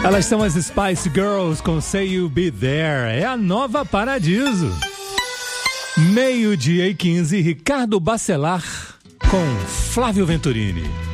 Elas são as Spice Girls com Say You Be There. É a nova Paradiso. 12:15, Ricardo Bacelar com Flávio Venturini.